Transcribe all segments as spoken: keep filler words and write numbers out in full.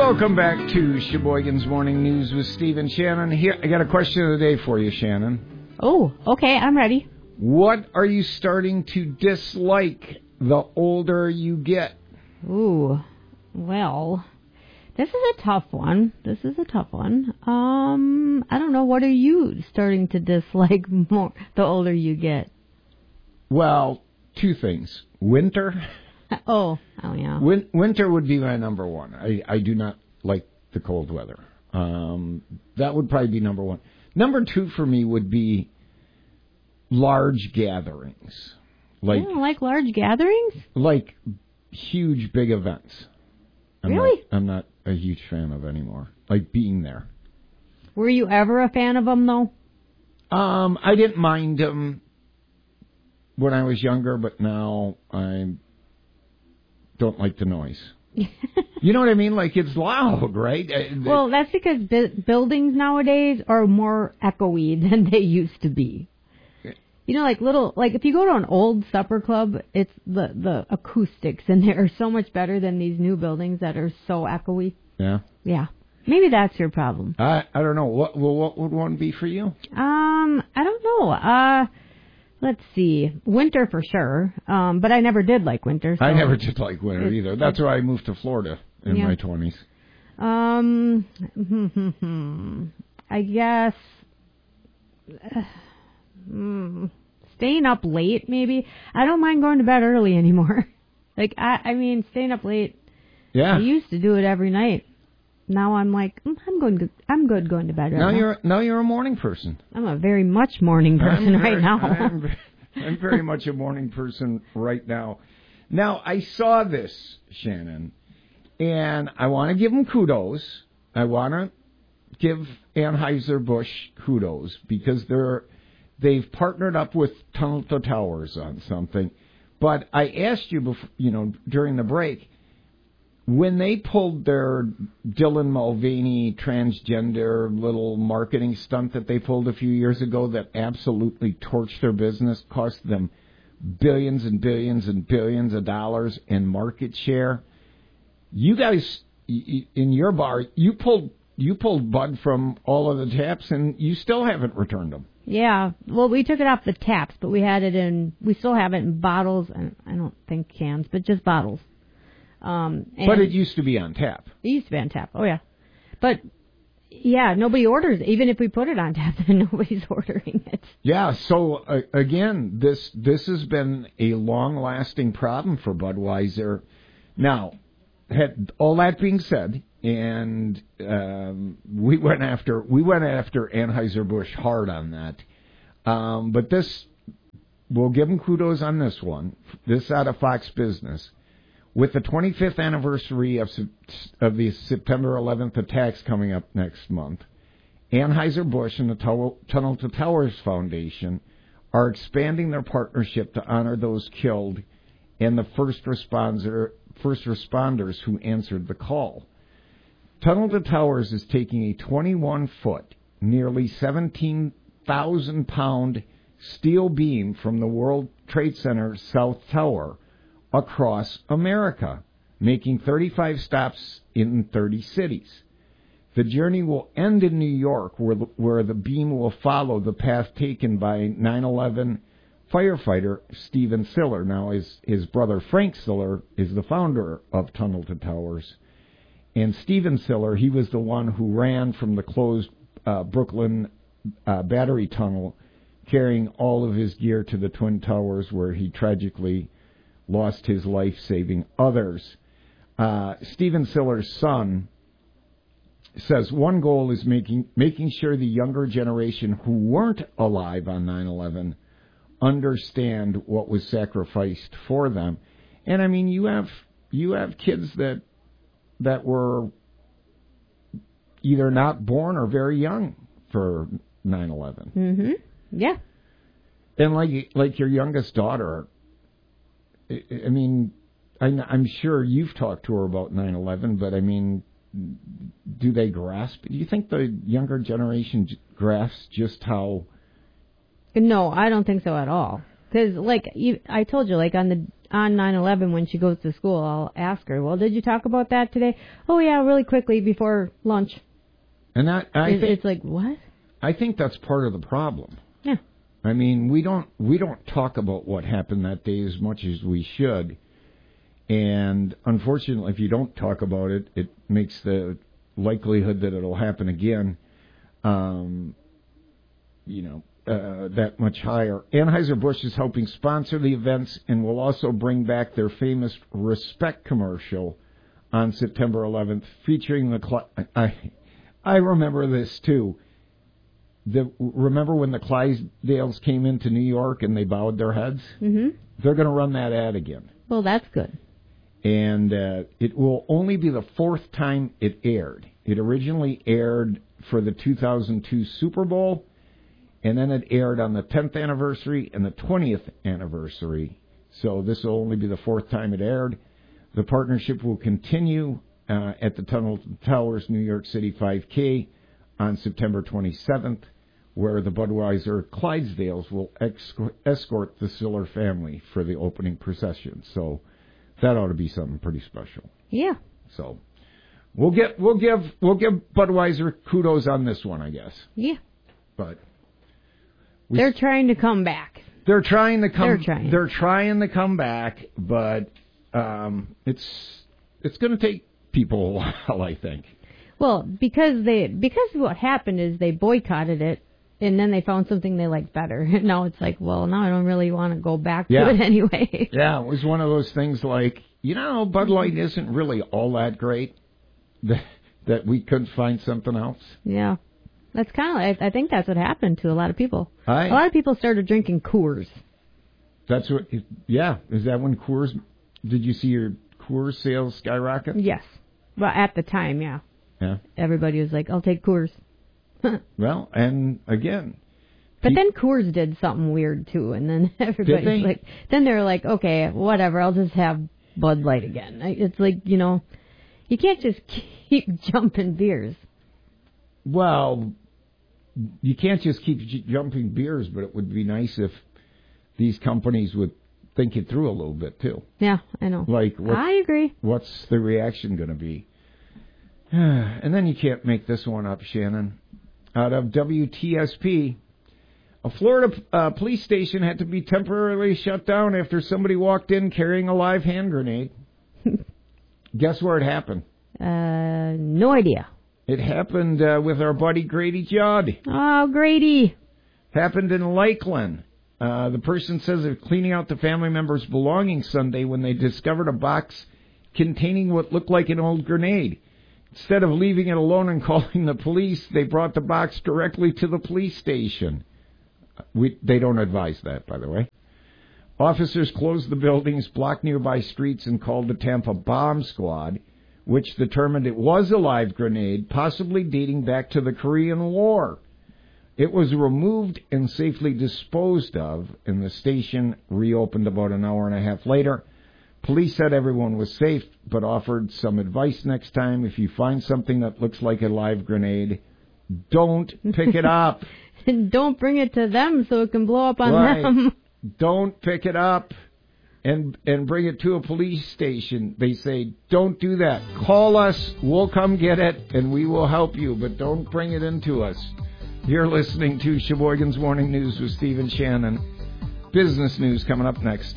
Welcome back to Sheboygan's Morning News with Steve and Shannon. Here, I got a question of the day for you, Shannon. Oh, okay, I'm ready. What are you starting to dislike the older you get? Ooh, well, this is a tough one. This is a tough one. Um, I don't know. What are you starting to dislike more the older you get? Well, two things. Winter. Oh, oh yeah. Win- winter would be my number one. I, I do not like the cold weather. Um, that would probably be number one. Number two for me would be large gatherings. Like, you don't like large gatherings? Like huge, big events. I'm Really? Not, I'm not a huge fan of anymore. Like being there. Were you ever a fan of them, though? Um, I didn't mind them when I was younger, but now I don't like the noise. You know what I mean? Like, it's loud, right? Well, that's because bu- buildings nowadays are more echoey than they used to be. You know, like little, like if you go to an old supper club, it's the, the acoustics in there are so much better than these new buildings that are so echoey. Yeah. Yeah. Maybe that's your problem. I I don't know. What well, what would one be for you? Um, I don't know. Uh, let's see. Winter for sure. Um, but I never did like winter. So I never did like winter it's, either. That's why I moved to Florida in yeah. my twenties. Um, I guess uh, mm, staying up late. Maybe I don't mind going to bed early anymore. Like I, I mean, staying up late. Yeah. I used to do it every night. Now I'm like, mm, I'm going. To, I'm good going to bed. Right now, now you're now you're a morning person. I'm a very much morning person I'm right very, now. I'm, I'm very much a morning person right now. Now I saw this, Shannon, and I want to give them kudos. I want to give Anheuser-Busch kudos because they're they've partnered up with Tunnel to Towers on something. But I asked you before, you know, during the break. When they pulled their Dylan Mulvaney transgender little marketing stunt that they pulled a few years ago that absolutely torched their business, cost them billions and billions and billions of dollars in market share, you guys in your bar, you pulled you pulled Bud from all of the taps and you still haven't returned them. Yeah, well, we took it off the taps, but we had it in, we still have it in bottles, and I don't think cans, but just bottles. Um, but it used to be on tap. It used to be on tap. Oh, yeah. But, yeah, nobody orders. Even if we put it on tap, then nobody's ordering it. Yeah, so, uh, again, this this has been a long-lasting problem for Budweiser. Now, had, all that being said, and um, we went after we went after Anheuser-Busch hard on that. Um, but this, we'll give them kudos on this one. This out of Fox Business. With the twenty-fifth anniversary of, of the September eleventh attacks coming up next month, Anheuser-Busch and the Tunnel to Towers Foundation are expanding their partnership to honor those killed and the first responder, first responders who answered the call. Tunnel to Towers is taking a twenty-one foot, nearly seventeen thousand pound steel beam from the World Trade Center South Tower across America, making thirty-five stops in thirty cities. The journey will end in New York, where the, where the beam will follow the path taken by nine eleven firefighter Stephen Siller. Now, his, his brother Frank Siller is the founder of Tunnel to Towers. And Stephen Siller, he was the one who ran from the closed uh, Brooklyn uh, Battery Tunnel, carrying all of his gear to the Twin Towers, where he tragically lost his life saving others. Uh, Stephen Siller's son says one goal is making making sure the younger generation who weren't alive on nine eleven understand what was sacrificed for them. And I mean, you have you have kids that that were either not born or very young for nine eleven. Mm-hmm. Yeah. And like like your youngest daughter, I mean, I'm sure you've talked to her about nine eleven, but I mean, do they grasp? Do you think the younger generation grasps just how? No, I don't think so at all. Because, like you, I told you, like on the on nine eleven when she goes to school, I'll ask her, well, did you talk about that today? Oh, yeah, really quickly before lunch. And that, I it's, think, it's like, what? I think that's part of the problem. Yeah. I mean, we don't we don't talk about what happened that day as much as we should. And unfortunately, if you don't talk about it, it makes the likelihood that it'll happen again, um, you know, uh, that much higher. Anheuser-Busch is helping sponsor the events and will also bring back their famous Respect commercial on September eleventh, featuring the... Cl- I, I remember this, too. The, remember when the Clydesdales came into New York and they bowed their heads? Mm-hmm. They're going to run that ad again. Well, that's good. And uh, it will only be the fourth time it aired. It originally aired for the two thousand two Super Bowl, and then it aired on the tenth anniversary and the twentieth anniversary. So this will only be the fourth time it aired. The partnership will continue uh, at the Tunnel Towers New York City five K on September twenty-seventh, where the Budweiser Clydesdales will ex- escort the Siller family for the opening procession. So that ought to be something pretty special. Yeah. So we'll get we'll give we'll give Budweiser kudos on this one, I guess. Yeah. But we, they're trying to come back. They're trying to come. They're trying. They're trying to come back, but um, it's it's going to take people a while, I think. Well, because they because what happened is they boycotted it, and then they found something they liked better. And now it's like, well, now I don't really want to go back yeah. to it anyway. Yeah, it was one of those things like, you know, Bud Light isn't really all that great, that, that we couldn't find something else. Yeah. That's kind of, I, I think that's what happened to a lot of people. I, a lot of people started drinking Coors. That's what, yeah. Is that when Coors, did you see your Coors sales skyrocket? Yes. Well, at the time, yeah. Yeah. Everybody was like, I'll take Coors. Well, and again. But then Coors did something weird, too. And then everybody's like, then they're like, okay, whatever, I'll just have Bud Light again. It's like, you know, you can't just keep jumping beers. Well, you can't just keep j- jumping beers, but it would be nice if these companies would think it through a little bit, too. Yeah, I know. Like, what, I agree. What's the reaction going to be? And then you can't make this one up, Shannon. Out of W T S P, a Florida uh, police station had to be temporarily shut down after somebody walked in carrying a live hand grenade. Guess where it happened? Uh, no idea. It happened uh, with our buddy Grady Judd. Oh, Grady. Happened in Lakeland. Uh, the person says they're cleaning out the family member's belongings Sunday when they discovered a box containing what looked like an old grenade. Instead of leaving it alone and calling the police, they brought the box directly to the police station. We, they don't advise that, by the way. Officers closed the buildings, blocked nearby streets, and called the Tampa Bomb Squad, which determined it was a live grenade, possibly dating back to the Korean War. It was removed and safely disposed of, and the station reopened about an hour and a half later. Police said everyone was safe, but offered some advice next time. If you find something that looks like a live grenade, don't pick it up. And don't bring it to them so it can blow up on right. them. Don't pick it up and and bring it to a police station. They say, don't do that. Call us, we'll come get it, and we will help you, but don't bring it into us. You're listening to Sheboygan's Morning News with Steve and Shannon. Business news coming up next.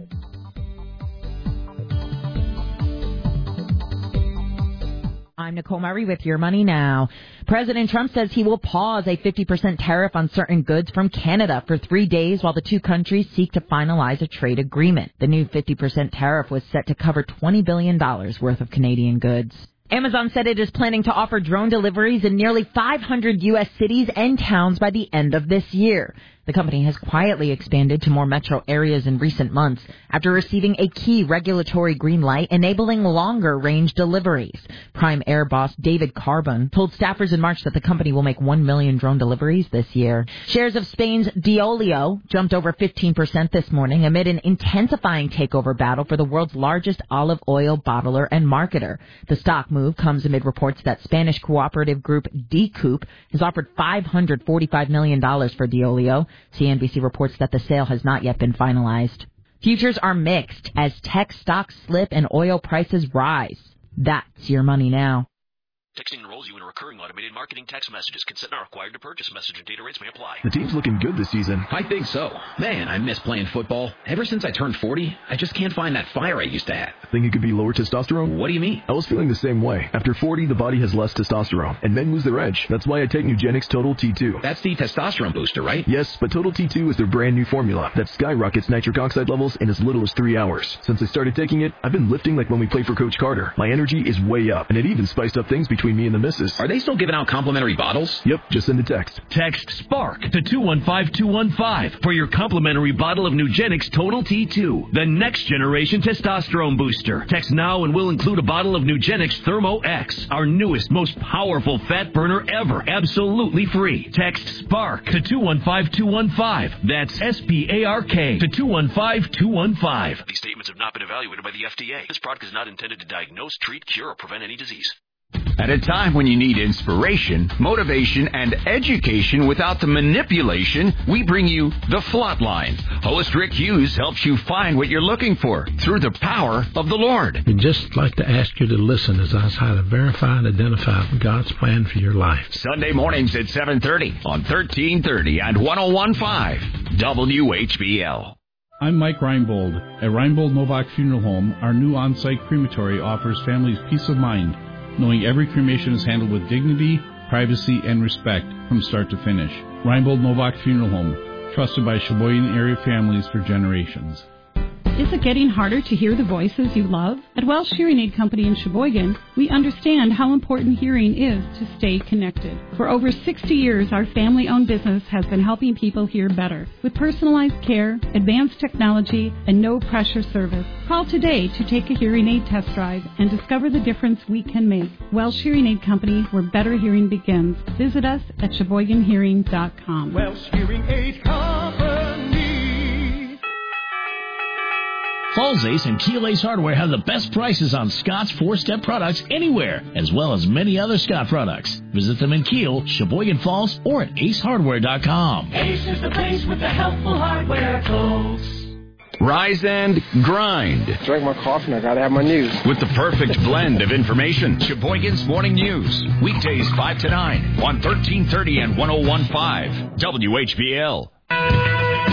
I'm Nicole Murray with Your Money Now. President Trump says he will pause a fifty percent tariff on certain goods from Canada for three days while the two countries seek to finalize a trade agreement. The new fifty percent tariff was set to cover twenty billion dollars worth of Canadian goods. Amazon said it is planning to offer drone deliveries in nearly five hundred U S cities and towns by the end of this year. The company has quietly expanded to more metro areas in recent months after receiving a key regulatory green light enabling longer-range deliveries. Prime Air boss David Carbon told staffers in March that the company will make one million drone deliveries this year. Shares of Spain's Diolio jumped over fifteen percent this morning amid an intensifying takeover battle for the world's largest olive oil bottler and marketer. The stock move comes amid reports that Spanish cooperative group D C O O P has offered five hundred forty-five million dollars for Diolio. C N B C reports that the sale has not yet been finalized. Futures are mixed as tech stocks slip and oil prices rise. That's Your Money Now. Texting enrolls you in a recurring automated marketing text messages. Consent not required to purchase. Message and data rates may apply. The team's looking good this season. I think so. Man, I miss playing football. Ever since I turned forty, I just can't find that fire I used to have. Think it could be lower testosterone? What do you mean? I was feeling the same way. After forty, the body has less testosterone, and men lose their edge. That's why I take Nugenix Total T two. That's the testosterone booster, right? Yes, but Total T two is their brand new formula that skyrockets nitric oxide levels in as little as three hours. Since I started taking it, I've been lifting like when we played for Coach Carter. My energy is way up, and it even spiced up things between me and the missus. Are they still giving out complimentary bottles? Yep, just send a text. Text SPARK to two one five two one five for your complimentary bottle of Nugenix Total T two, the next generation testosterone booster. Text now and we'll include a bottle of Nugenix Thermo X, our newest, most powerful fat burner ever, absolutely free. Text SPARK to two one five two one five. That's S P A R K to two one five two one five. These statements have not been evaluated by the F D A. This product is not intended to diagnose, treat, cure, or prevent any disease. At a time when you need inspiration, motivation, and education without the manipulation, we bring you The Flatline. Host Rick Hughes helps you find what you're looking for through the power of the Lord. We'd just like to ask you to listen as I try to verify and identify God's plan for your life. Sunday mornings at seven thirty on thirteen thirty and one oh one point five W H B L. I'm Mike Reinbold. At Reinbold Novak Funeral Home, our new on-site crematory offers families peace of mind, knowing every cremation is handled with dignity, privacy, and respect from start to finish. Reinbold Novak Funeral Home, trusted by Sheboygan area families for generations. Is it getting harder to hear the voices you love? At Welsh Hearing Aid Company in Sheboygan, we understand how important hearing is to stay connected. For over sixty years, our family-owned business has been helping people hear better with personalized care, advanced technology, and no-pressure service. Call today to take a hearing aid test drive and discover the difference we can make. Welsh Hearing Aid Company, where better hearing begins. Visit us at sheboygan hearing dot com. Welsh Hearing Aid Company. Falls Ace and Keel Ace Hardware have the best prices on Scott's four-step products anywhere, as well as many other Scott products. Visit them in Keel, Sheboygan Falls, or at ace hardware dot com. Ace is the place with the helpful hardware, folks. Rise and grind. Drink my coffee and I gotta have my news. With the perfect blend of information. Sheboygan's Morning News. Weekdays five to nine on thirteen thirty and one oh one point five W H B L.